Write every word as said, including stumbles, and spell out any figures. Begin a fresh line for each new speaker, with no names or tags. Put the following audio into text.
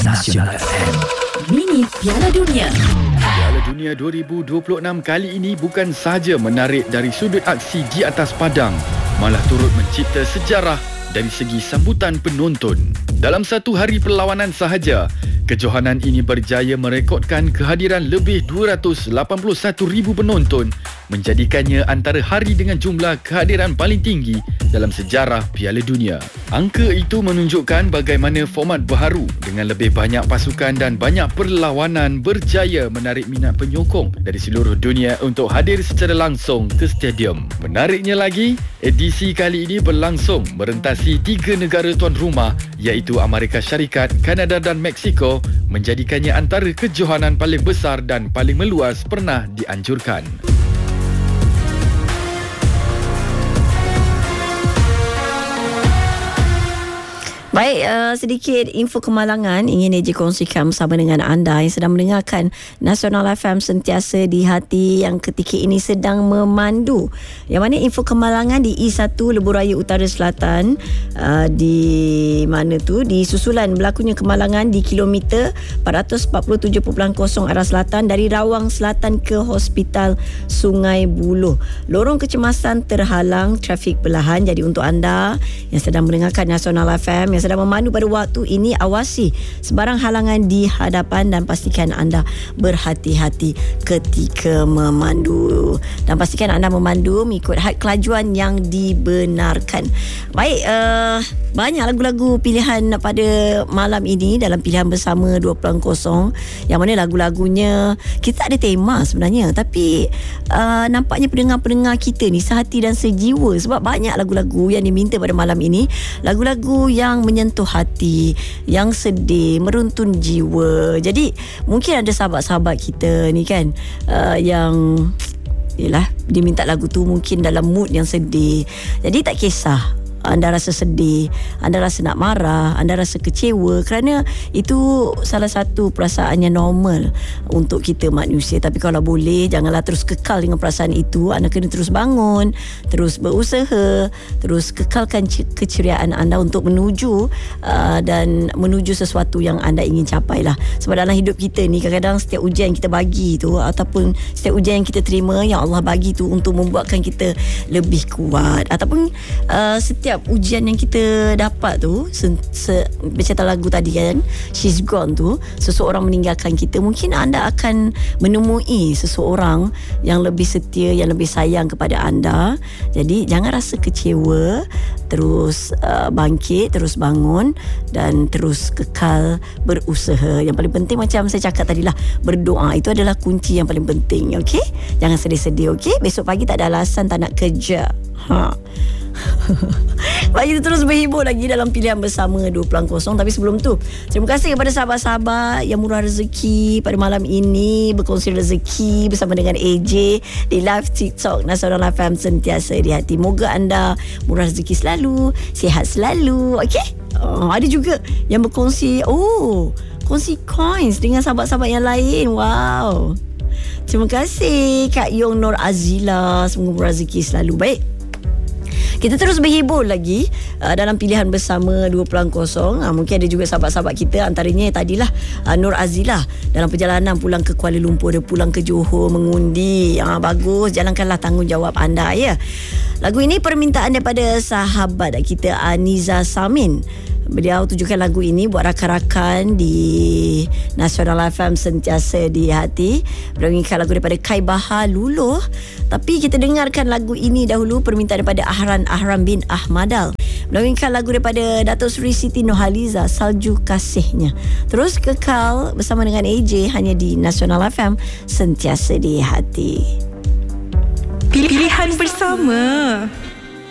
Nasional F M.
Mini Piala Dunia.
Piala Dunia dua ribu dua puluh enam kali ini bukan sahaja menarik dari sudut aksi di atas padang, malah turut mencipta sejarah dari segi sambutan penonton. Dalam satu hari perlawanan sahaja, kejohanan ini berjaya merekodkan kehadiran lebih dua ratus lapan puluh satu ribu penonton, menjadikannya antara hari dengan jumlah kehadiran paling tinggi dalam sejarah Piala Dunia. Angka itu menunjukkan bagaimana format baharu dengan lebih banyak pasukan dan banyak perlawanan berjaya menarik minat penyokong dari seluruh dunia untuk hadir secara langsung ke stadium. Menariknya lagi, edisi kali ini berlangsung merentasi tiga negara tuan rumah iaitu Amerika Syarikat, Kanada dan Mexico, menjadikannya antara kejohanan paling besar dan paling meluas pernah dianjurkan.
Baik, uh, sedikit info kemalangan ingin A J kongsikan bersama dengan anda yang sedang mendengarkan Nasional F M Sentiasa di Hati, yang ketika ini sedang memandu. Yang mana info kemalangan di E satu Lebuh Raya Utara Selatan, uh, di mana tu, di susulan berlakunya kemalangan di kilometer empat ratus empat puluh tujuh perpuluhan kosong arah selatan dari Rawang Selatan ke Hospital Sungai Buloh. Lorong kecemasan terhalang, trafik perlahan. Jadi untuk anda yang sedang mendengarkan Nasional F M, yang sedang memandu pada waktu ini, awasi sebarang halangan di hadapan dan pastikan anda berhati-hati ketika memandu, dan pastikan anda memandu mengikut had kelajuan yang dibenarkan. Baik, uh, banyak lagu-lagu pilihan pada malam ini dalam pilihan bersama dua puluh kosong, yang mana lagu-lagunya kita ada tema sebenarnya, tapi uh, nampaknya pendengar-pendengar kita ni sehati dan sejiwa, sebab banyak lagu-lagu yang diminta pada malam ini, lagu-lagu yang menyentuh hati, yang sedih, meruntun jiwa. Jadi mungkin ada sahabat-sahabat kita ni kan, uh, yang yelah, diminta lagu tu mungkin dalam mood yang sedih. Jadi tak kisah anda rasa sedih, anda rasa nak marah, anda rasa kecewa, kerana itu salah satu perasaan yang normal untuk kita manusia. Tapi kalau boleh, janganlah terus kekal dengan perasaan itu. Anda kena terus bangun, terus berusaha, terus kekalkan keceriaan anda untuk menuju uh, dan menuju sesuatu yang anda ingin capai lah. Sebab dalam hidup kita ni, kadang-kadang setiap ujian kita bagi tu, ataupun setiap ujian yang kita terima, yang Allah bagi tu untuk membuatkan kita lebih kuat. Ataupun uh, setiap ujian yang kita dapat tu, se- se- macam lagu tadi kan, She's Gone tu, seseorang meninggalkan kita, mungkin anda akan menemui seseorang yang lebih setia, yang lebih sayang kepada anda. Jadi jangan rasa kecewa, terus uh, bangkit, terus bangun dan terus kekal berusaha. Yang paling penting, macam saya cakap tadi lah, berdoa itu adalah kunci yang paling penting. Okey, jangan sedih-sedih. Okey, besok pagi tak ada alasan tak nak kerja. Ha. Baik, kita terus berhibur lagi dalam pilihan bersama dua puluh kosong. Tapi sebelum tu, terima kasih kepada sahabat-sahabat yang murah rezeki pada malam ini, berkongsi rezeki bersama dengan A J di live TikTok Nasional F M Sentiasa di Hati. Moga anda murah rezeki selalu, sihat selalu. Okey, oh, ada juga yang berkongsi, oh, kongsi coins dengan sahabat-sahabat yang lain. Wow, terima kasih Kak Yong Nur Azila, semoga murah rezeki selalu. Baik, kita terus berhibur lagi uh, dalam pilihan bersama dua puluh kosong. Uh, mungkin ada juga sahabat-sahabat kita, antaranya tadilah uh, Nur Azilah dalam perjalanan pulang ke Kuala Lumpur, dia pulang ke Johor mengundi. Uh, bagus, jalankanlah tanggungjawab anda ya. Lagu ini permintaan daripada sahabat kita Aniza Samin. Beliau tujukan lagu ini buat rakan-rakan di Nasional F M Sentiasa di Hati. Beliau inginkan lagu daripada Kai Bahar Luluh. Tapi kita dengarkan lagu ini dahulu, permintaan daripada Ahran Ahram bin Ahmadal. Beliau inginkan lagu daripada Datuk Seri Siti Nurhaliza, Salju Kasihnya. Terus kekal bersama dengan A J hanya di Nasional F M Sentiasa di Hati.
Pilihan bersama.